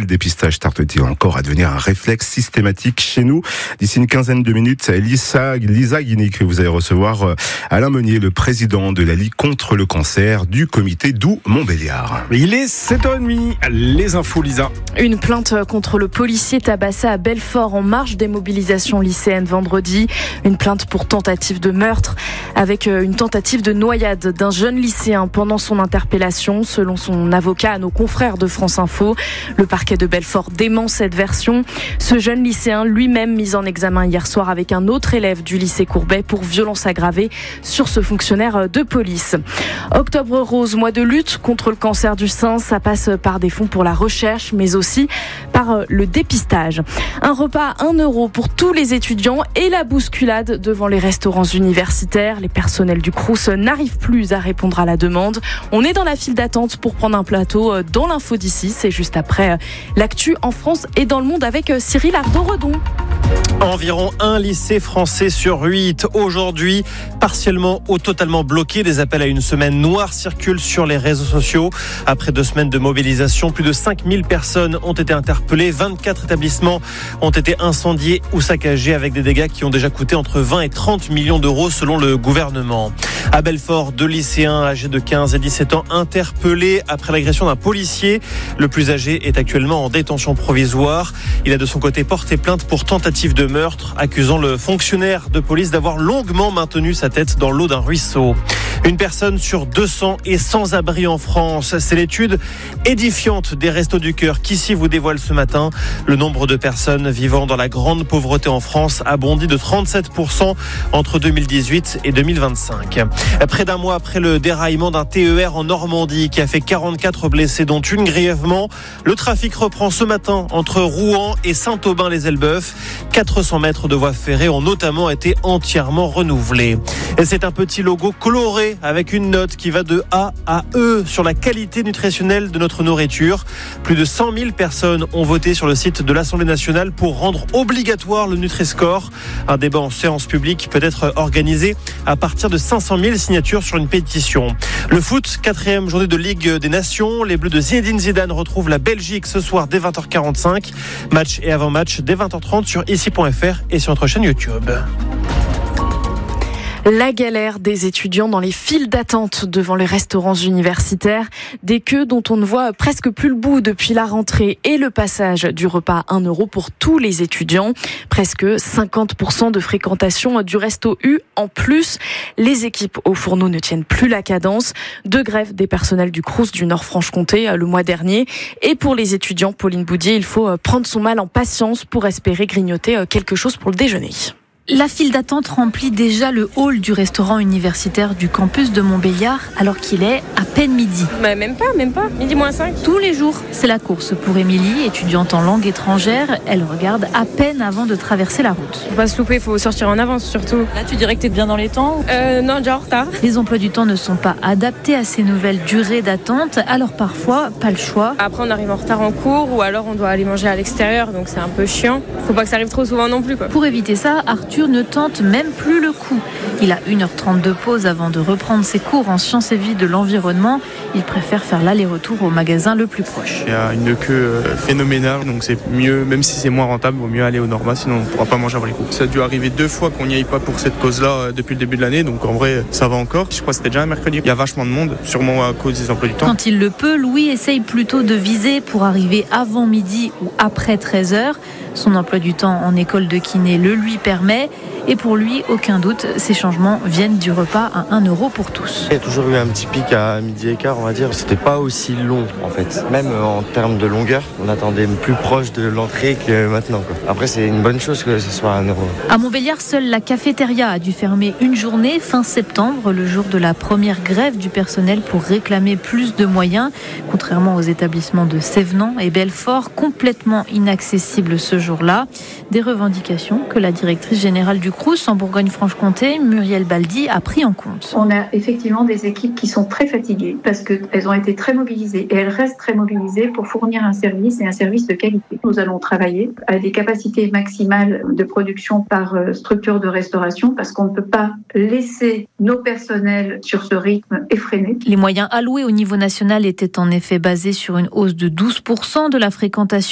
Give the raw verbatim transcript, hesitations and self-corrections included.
le dépistage tarde-t-il encore à devenir un réflexe systématique chez nous? D'ici une quinzaine de minutes, Lisa, Lisa Guiney, que vous allez recevoir Alain Meunier, le président de la Ligue contre le cancer du comité Doue-Montbéliard. Il est sept heures trente, les infos Lisa. Une plainte contre le policier tabassé à Belfort en marge des mobilisations lycéennes vendredi. Une plainte pour tentative de meurtre avec une tentative de noyade d'un jeune lycéen pendant son interpellation, selon son avocat à nos confrères de France Info. Le parquet de Belfort dément cette version. Ce jeune lycéen, lui-même mis en examen hier soir avec un autre élève du lycée Courbet pour violence aggravée sur ce fonctionnaire de police. Octobre rose, mois de lutte contre le cancer du sein, ça passe par des fonds pour la recherche, mais aussi par le dépistage. Un repas à un euro pour tous les étudiants et la bousculade devant les restaurants universitaires. Les personnels du Crous n'arrivent plus à répondre à la demande. On est dans la file d'attente pour prendre un plateau dans l'info d'ici. C'est juste après l'actu en France et dans le monde avec Cyril Ardo-Redon. Environ un lycée français sur huit aujourd'hui, partiellement ou totalement bloqué. Des appels à une semaine noire circulent sur les réseaux sociaux. Après deux semaines de mobilisation, plus de cinq mille personnes ont été interpellées. vingt-quatre établissements ont été incendiés ou saccagés avec des dégâts qui ont déjà coûté entre vingt et trente millions d'euros selon le gouvernement. À Belfort, deux lycéens âgés de quinze et dix-sept ans interpellés après l'agression d'un policier. Le plus âgé est actuellement en détention provisoire. Il a de son côté porté plainte pour tentative de meurtre, accusant le fonctionnaire de police d'avoir longuement maintenu sa tête dans l'eau d'un ruisseau. Une personne sur deux cents est sans abri en France. C'est l'étude édifiante des Restos du Cœur qui ici vous dévoile ce matin. Le nombre de personnes vivant dans la grande pauvreté en France a bondi de trente-sept pour cent entre deux mille dix-huit et deux mille vingt-cinq. Près d'un mois après le déraillement d'un T E R en Normandie qui a fait quarante-quatre blessés, dont une grièvement, le trafic reprend ce matin entre Rouen et Saint-Aubin-les-Elbeuf. quatre cents mètres de voies ferrées ont notamment été entièrement renouvelés. Et c'est un petit logo coloré avec une note qui va de A à E sur la qualité nutritionnelle de notre nourriture. Plus de cent mille personnes ont voté sur le site de l'Assemblée nationale pour rendre obligatoire le Nutri-Score. Un débat en séance publique peut être organisé à partir de cinq cent mille signatures sur une pétition. Le foot, quatrième journée de Ligue des Nations. Les Bleus de Zinedine Zidane retrouvent la Belgique ce soir dès vingt heures quarante-cinq. Match et avant-match dès vingt heures trente sur ici point f r et sur notre chaîne YouTube. La galère des étudiants dans les files d'attente devant les restaurants universitaires. Des queues dont on ne voit presque plus le bout depuis la rentrée et le passage du repas à un euro pour tous les étudiants. Presque cinquante pour cent de fréquentation du Resto U en plus. Les équipes au fourneau ne tiennent plus la cadence. Deux grèves des personnels du Crous du Nord-Franche-Comté le mois dernier. Et pour les étudiants, Pauline Boudier, il faut prendre son mal en patience pour espérer grignoter quelque chose pour le déjeuner. La file d'attente remplit déjà le hall du restaurant universitaire du campus de Montbéliard alors qu'il est à peine midi. Bah même pas, même pas. Midi moins cinq. Tous les jours, c'est la course pour Émilie, étudiante en langue étrangère. Elle regarde à peine avant de traverser la route. Faut pas se louper, faut sortir en avance surtout. Là, tu dirais que t'es bien dans les temps ? Euh, non, déjà en retard. Les emplois du temps ne sont pas adaptés à ces nouvelles durées d'attente, alors parfois, pas le choix. Après, on arrive en retard en cours ou alors on doit aller manger à l'extérieur, donc c'est un peu chiant. Faut pas que ça arrive trop souvent non plus, quoi. Pour éviter ça, Arthur ne tente même plus le coup. Il a une heure trente de pause avant de reprendre ses cours en sciences et vie de l'environnement. Il préfère faire l'aller-retour au magasin le plus proche. Il y a une queue phénoménale, donc c'est mieux, même si c'est moins rentable, il vaut mieux aller au Norma, sinon on ne pourra pas manger avant les cours. Ça a dû arriver deux fois qu'on n'y aille pas pour cette cause-là depuis le début de l'année, donc en vrai ça va encore. Je crois que c'était déjà un mercredi. Il y a vachement de monde, sûrement à cause des emplois du temps. Quand il le peut, Louis essaye plutôt de viser pour arriver avant midi ou après treize heures. Son emploi du temps en école de kiné le lui permet. Et pour lui, aucun doute, ces changements viennent du repas à un euro pour tous. Il y a toujours eu un petit pic à midi et quart, on va dire. C'était pas aussi long, en fait. Même en termes de longueur, on attendait plus proche de l'entrée que maintenant, quoi. Après, c'est une bonne chose que ce soit un euro. À Montbéliard, seule la cafétéria a dû fermer une journée fin septembre, le jour de la première grève du personnel pour réclamer plus de moyens. Contrairement aux établissements de Sévenant et Belfort, complètement inaccessibles ce jour-là. Des revendications que la directrice générale du Crous en Bourgogne-Franche-Comté, Muriel Baldi, a pris en compte. On a effectivement des équipes qui sont très fatiguées parce qu'elles ont été très mobilisées et elles restent très mobilisées pour fournir un service et un service de qualité. Nous allons travailler à des capacités maximales de production par structure de restauration parce qu'on ne peut pas laisser nos personnels sur ce rythme effréné. Les moyens alloués au niveau national étaient en effet basés sur une hausse de douze pour cent de la fréquentation